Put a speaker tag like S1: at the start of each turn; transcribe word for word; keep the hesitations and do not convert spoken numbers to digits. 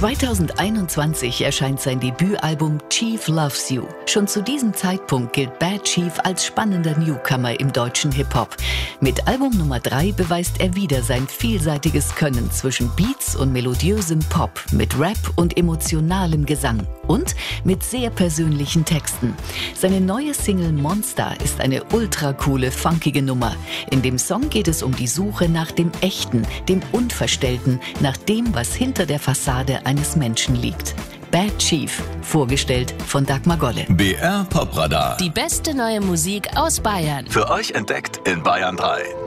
S1: zweitausendeinundzwanzig erscheint sein Debütalbum Chief Loves You. Schon zu diesem Zeitpunkt gilt Bad Chief als spannender Newcomer im deutschen Hip-Hop. Mit Album Nummer drei beweist er wieder sein vielseitiges Können zwischen Beats und melodiösem Pop, mit Rap und emotionalem Gesang und mit sehr persönlichen Texten. Seine neue Single Monster ist eine ultra coole, funkige Nummer. In dem Song geht es um die Suche nach dem Echten, dem Unverstellten, nach dem, was hinter der Fassade eines Menschen liegt. Bad Chief, vorgestellt von Dagmar Golle.
S2: B R Popradar.
S3: Die beste neue Musik aus Bayern.
S2: Für euch entdeckt in Bayern drei.